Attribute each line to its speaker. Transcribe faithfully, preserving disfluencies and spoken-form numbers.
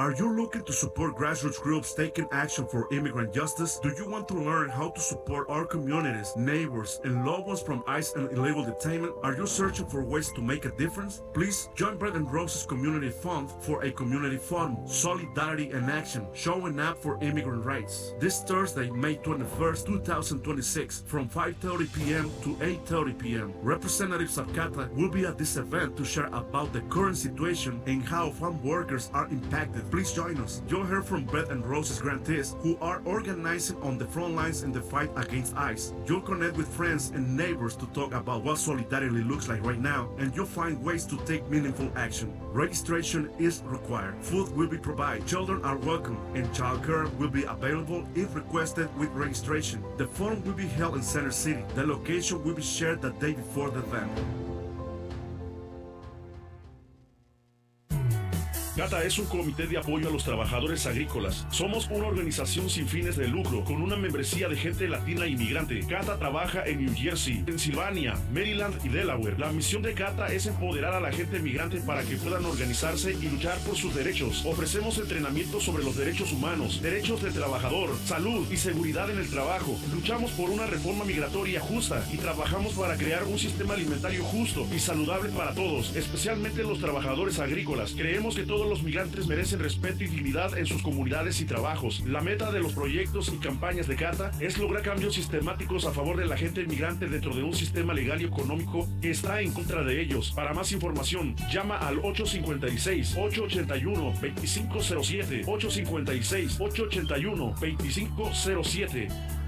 Speaker 1: Are you looking to support grassroots groups taking action for immigrant justice? Do you want to learn how to support our communities, neighbors, and loved ones from ICE and illegal detainment? Are you searching for ways to make a difference? Please join Bread and Roses Community Fund for a community fund, solidarity and action, showing up for immigrant rights. This Thursday, May twenty-first, two thousand twenty-six, from five thirty p m to eight thirty p m Representatives of CATA will be at this event to share about the current situation and how farm workers are impacted. Please join us. You'll hear from Bread and Roses grantees who are organizing on the front lines in the fight against ICE. You'll connect with friends and neighbors to talk about what solidarity looks like right now, and you'll find ways to take meaningful action. Registration is required. Food will be provided. Children are welcome, and childcare will be available if requested with registration. The forum will be held in Center City. The location will be shared the day before the event.
Speaker 2: CATA es un comité de apoyo a los trabajadores agrícolas. Somos una organización sin fines de lucro, con una membresía de gente latina inmigrante. CATA trabaja en New Jersey, Pensilvania, Maryland y Delaware. La misión de CATA es empoderar a la gente migrante para que puedan organizarse y luchar por sus derechos. Ofrecemos entrenamiento sobre los derechos humanos, derechos del trabajador, salud y seguridad en el trabajo. Luchamos por una reforma migratoria justa y trabajamos para crear un sistema alimentario justo y saludable para todos, especialmente los trabajadores agrícolas. Creemos que todos los migrantes merecen respeto y dignidad en sus comunidades y trabajos. La meta de los proyectos y campañas de CATA es lograr cambios sistemáticos a favor de la gente migrante dentro de un sistema legal y económico que está en contra de ellos. Para más información, llama al ocho cinco seis, ocho ocho uno, dos cinco cero siete, ocho cinco seis, ocho ocho uno, dos cinco cero siete.